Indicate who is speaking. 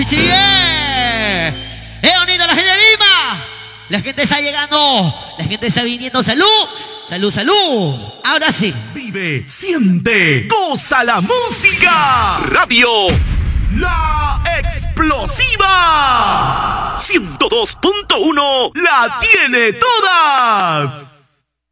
Speaker 1: sí es. ¡Es bonita la gente de Lima! La gente está llegando, la gente está viniendo. ¡Salud! ¡Salud, salud! Ahora sí.
Speaker 2: Vive, siente, goza la música. Radio La Explosiva 102.1 la tiene todas.